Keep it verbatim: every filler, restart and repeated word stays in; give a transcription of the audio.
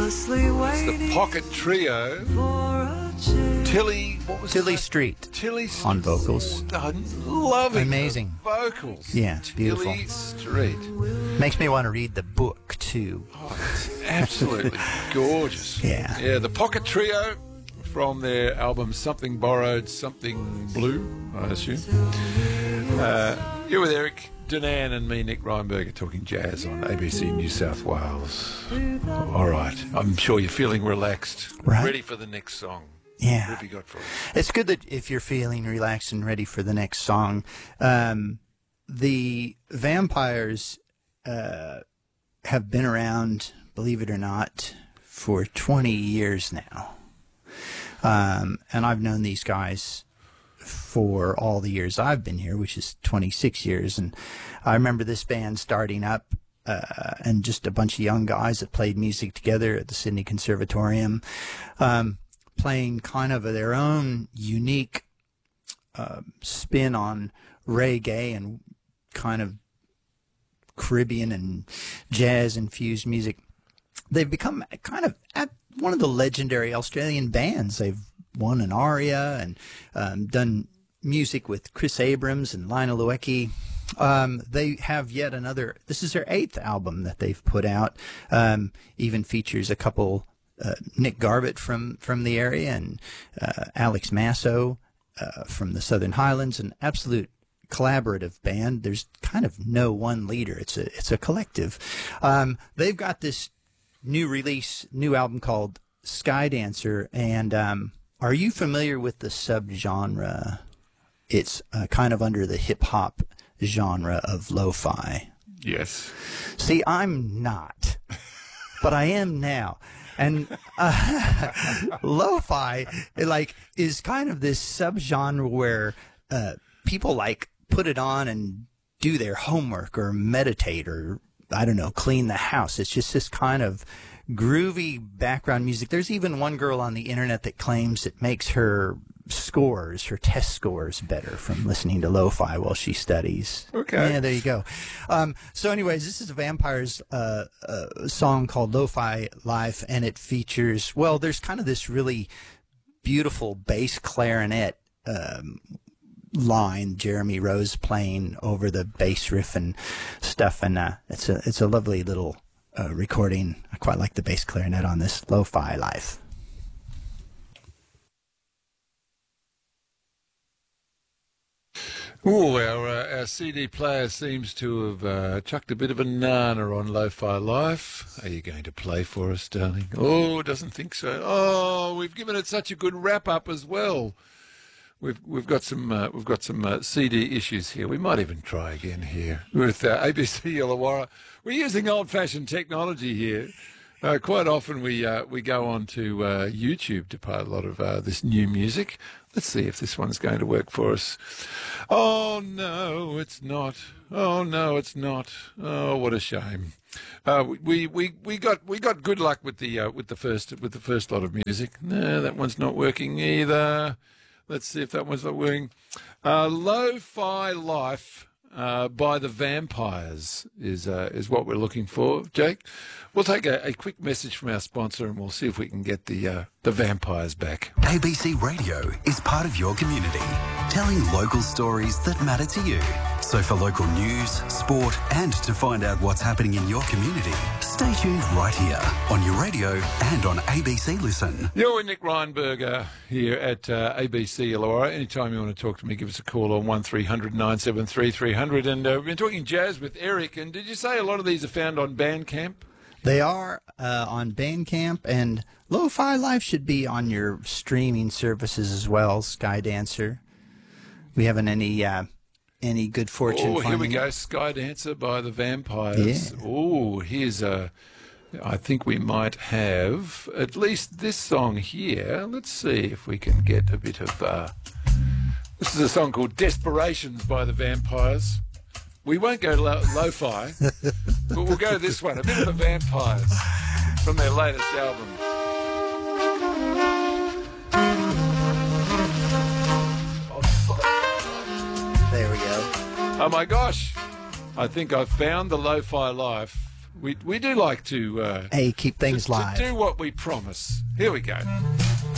It's the Pocket Trio. Tilly, what was Tilly it? Street. Tilly Street. On vocals. Oh, loving Amazing. the vocals. Yeah, it's beautiful. Tilly Street. Makes me want to read the book, too. Oh, it's absolutely gorgeous. Yeah. Yeah, the Pocket Trio from their album Something Borrowed, Something Blue, I assume. Uh, you're with Eric Danan and me, Nick Reinberger, talking jazz on A B C New South Wales. All right. I'm sure you're feeling relaxed. Right. Ready for the next song. Yeah. What have you got for us? It's good that if you're feeling relaxed and ready for the next song. Um, the Vampires uh, have been around, believe it or not, for twenty years now. Um, and I've known these guys for all the years I've been here, which is twenty-six years. And I remember this band starting up uh, and just a bunch of young guys that played music together at the Sydney Conservatorium, um, playing kind of their own unique uh, spin on reggae and kind of Caribbean and jazz-infused music. They've become kind of at one of the legendary Australian bands. They've won an ARIA and um, done music with Chris Abrams and Lionel Leckie. Um, they have yet another, this is their eighth album that they've put out, um, even features a couple, uh, Nick Garbutt from, from the area and uh, Alex Masso uh, from the Southern Highlands, an absolute collaborative band. There's kind of no one leader. It's a, it's a collective. Um, they've got this new release, new album called Sky Dancer, and um, are you familiar with the subgenre? It's uh, kind of under the hip-hop genre of lo-fi. Yes. See, I'm not, but I am now. And uh, lo-fi, like, is kind of this subgenre where uh, people, like, put it on and do their homework or meditate or, I don't know, clean the house. It's just this kind of groovy background music. There's even one girl on the internet that claims it makes her scores, her test scores, better from listening to lo-fi while she studies. Okay. Yeah, there you go. Um, so anyways, this is a Vampires uh, uh, song called Lo-Fi Life, and it features, well, there's kind of this really beautiful bass clarinet um, line, Jeremy Rose playing over the bass riff and stuff, and uh, it's a it's a lovely little uh, recording. I quite like the bass clarinet on this Lo-Fi Life. Oh, our, uh, our C D player seems to have uh, chucked a bit of a nana on Lo-Fi Life. Are you going to play for us, darling? Oh, doesn't think so. Oh, we've given it such a good wrap-up as well. We've we've got some uh, we've got some uh, C D issues here. We might even try again here with uh, A B C Illawarra. We're using old-fashioned technology here. Uh, quite often we uh, we go on to uh, YouTube to play a lot of uh, this new music. Let's see if this one's going to work for us. Oh no, it's not. Oh no, it's not. Oh, what a shame. Uh, we, we we got we got good luck with the uh, with the first with the first lot of music. No, that one's not working either. Let's see if that one's not working. Uh, Lo-Fi Life uh, by the Vampires is uh, is what we're looking for, Jake. We'll take a, a quick message from our sponsor and we'll see if we can get the uh, the Vampires back. A B C Radio is part of your community, telling local stories that matter to you. So for local news, sport, and to find out what's happening in your community, stay tuned right here on your radio and on A B C Listen. You're with Nick Reinberger here at uh, A B C Illawarra. Anytime you want to talk to me, give us a call on one three hundred nine seven three three hundred. And uh, we've been talking jazz with Eric. And did you say a lot of these are found on Bandcamp? They are uh, on Bandcamp, and Lo-Fi Life should be on your streaming services as well, Sky Dancer. We haven't any... Uh, Any good fortune? Oh, here we finding go. it? Sky Dancer by the Vampires. Yeah. Oh, here's a... I think we might have at least this song here. Let's see if we can get a bit of... Uh, this is a song called Desperations by the Vampires. We won't go lo- lo-fi, but we'll go this one. A bit of the Vampires from their latest album. There we go. Oh my gosh, I think I've found the Lo-Fi Life We we do like to uh, Hey, keep things to, live. to do what we promise. Here we go.